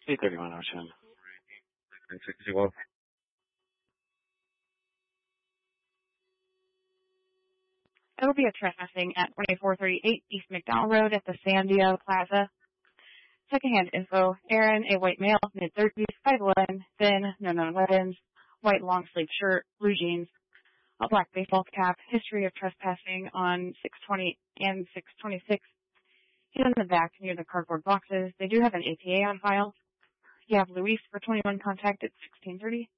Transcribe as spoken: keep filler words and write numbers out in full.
eight thirty-one Ocean. Well, It'll be a trespassing at twenty-four thirty-eight East McDowell Road at the Sandia Plaza. Secondhand info, Aaron, a white male, mid-thirties, five eleven, thin, no known weapons, white long-sleeve shirt, blue jeans, a black baseball cap, history of trespassing on six twenty and six twenty-six. He's in the back near the cardboard boxes. They do have an A P A on file. You have Luis for twenty-one contact at sixteen thirty.